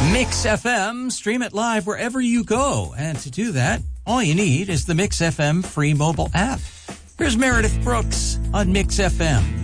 Mix FM, stream it live wherever you go. And to do that, all you need is the Mix FM free mobile app. Here's Meredith Brooks on Mix FM.